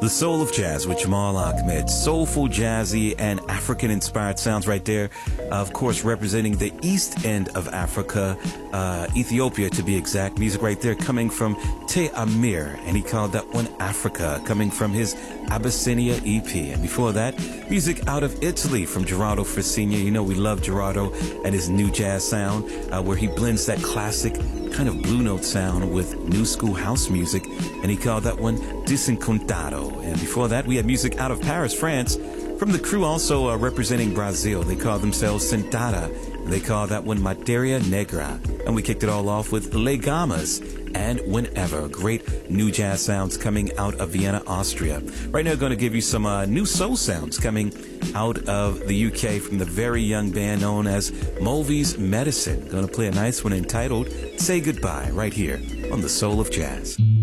The Soul of Jazz with Jamal Ahmed. Soulful, jazzy, and African-inspired sounds right there. Of course, representing the east end of Africa, Ethiopia to be exact. Music right there coming from Te Amir, and he called that one Africa, coming from his Abyssinia EP. And before that, music out of Italy from Gerardo Frassigna. You know we love Gerardo and his new jazz sound, where he blends that classic kind of blue note sound with new school house music, and he called that one Disincontado. And before that, we had music out of Paris, France, from the crew also representing Brazil. They call themselves Sentada, and they call that one Materia Negra. And we kicked it all off with Legamas and Whenever. Great new jazz sounds coming out of Vienna, Austria. Right now, going to give you some new soul sounds coming out of the UK from the very young band known as Mulvey's Medicine. Going to play a nice one entitled Say Goodbye right here on The Soul of Jazz.